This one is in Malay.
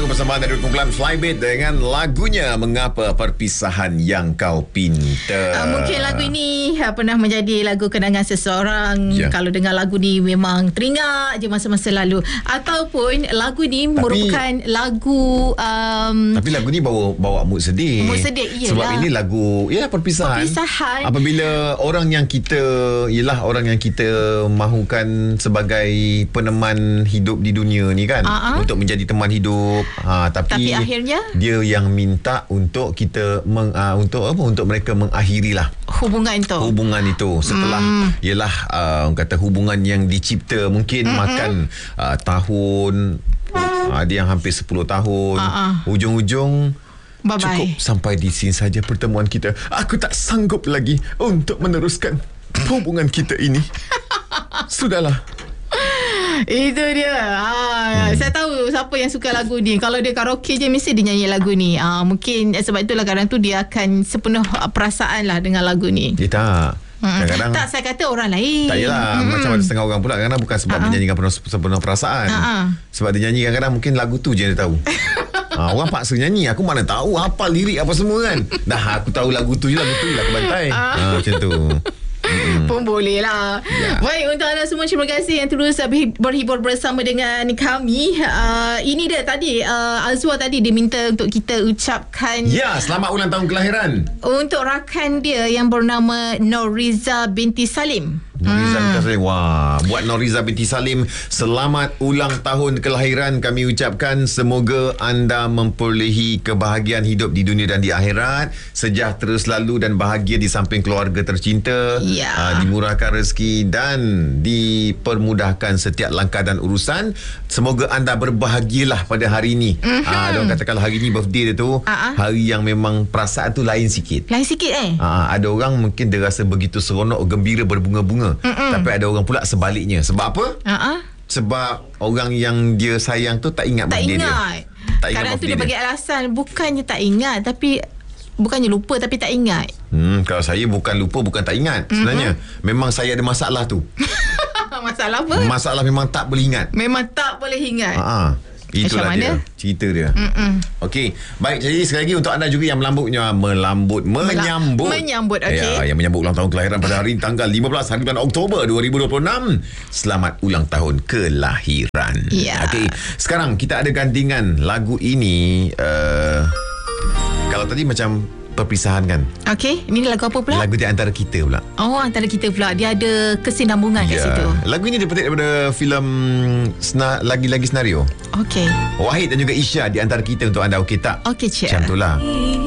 Petang bersama dari kumpulan Flybit dengan lagunya Mengapa Perpisahan Yang Kau Pinta. Mungkin lagu ini pernah menjadi lagu kenangan seseorang. Kalau dengar lagu ni memang teringat je masa-masa lalu. Ataupun lagu ni merupakan lagu tapi lagu ni bawa mood sedih. Mood sedih, iyalah. Sebab ini lagu perpisahan. Apabila orang yang kita mahukan sebagai peneman hidup di dunia ni kan, untuk menjadi teman hidup, tapi akhirnya dia yang minta untuk kita untuk mereka mengakhirilah hubungan itu setelah orang kata hubungan yang dicipta mungkin makan tahun, ada yang hampir 10 tahun. Ujung-ujung bye-bye. Cukup sampai di sini saja pertemuan kita. Aku tak sanggup lagi untuk meneruskan hubungan kita ini. Sudahlah. Itu dia. Saya tahu siapa yang suka lagu ni. Kalau dia karaoke je mesti dia nyanyi lagu ni. Mungkin sebab itulah kadang tu dia akan sepenuh perasaan lah dengan lagu ni. Dia tak. Kadang-kadang tak, saya kata orang lain. Tak yalah. Macam ada setengah orang pula kadang-kadang bukan sebab menyanyikan sepenuh perasaan. Sebab dia nyanyi kadang-kadang mungkin lagu tu je dia tahu. Orang paksa nyanyi, aku mana tahu hafal lirik apa semua kan. Dah aku tahu lagu tu je lah aku bantai. Macam tu. Pun boleh lah. Baik, untuk anda semua, terima kasih yang terus berhibur bersama dengan kami. Ini dia tadi Azwar tadi dia minta untuk kita ucapkan selamat ulang tahun kelahiran untuk rakan dia yang bernama Noriza binti Salim. Noriza binti Salim. Buat Noriza binti Salim, selamat ulang tahun kelahiran kami ucapkan. Semoga anda memperolehi kebahagiaan hidup di dunia dan di akhirat, sejahtera selalu dan bahagia di samping keluarga tercinta, dimurahkan rezeki dan dipermudahkan setiap langkah dan urusan. Semoga anda berbahagialah pada hari ini. Dia kata kalau hari ini birthday dia tu, hari yang memang perasaan tu lain sikit. Ada orang mungkin dia rasa begitu seronok, gembira, berbunga-bunga. Tapi ada orang pula sebaliknya. Sebab apa? Sebab orang yang dia sayang tu tak ingat birthday dia. Tak ingat. Kadang tu dia bagi alasan bukannya tak ingat, tapi bukannya lupa tapi tak ingat. Kalau saya bukan lupa, bukan tak ingat. Sebenarnya memang saya ada masalah tu. Masalah apa? Masalah memang tak boleh ingat. Memang tak boleh ingat. Itulah dia cerita dia. Okey, baik. Jadi sekali lagi untuk anda juga yang menyambut yang menyambut ulang tahun kelahiran pada hari tanggal 15 hari bulan Oktober 2026, selamat ulang tahun kelahiran. Okey, sekarang kita ada gandingan lagu ini. Kalau tadi macam perpisahan kan. Okey, ini lagu apa pula? Lagu di antara kita pula. Antara kita pula. Dia ada kesinambungan kat situ. Lagu ini dipetik daripada filem Lagi-Lagi Senario. Okey. Wahid dan juga Isya di antara kita untuk anda. Okey tak? Okey, cik. Macam itulah.